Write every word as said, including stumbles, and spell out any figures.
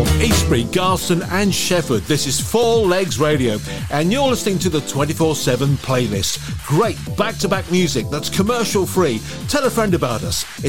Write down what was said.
North, Eastbury, Garston and Shefford. This is Four Legs Radio and you're listening to the twenty-four seven playlist. Great back-to-back music that's commercial free. Tell a friend about us.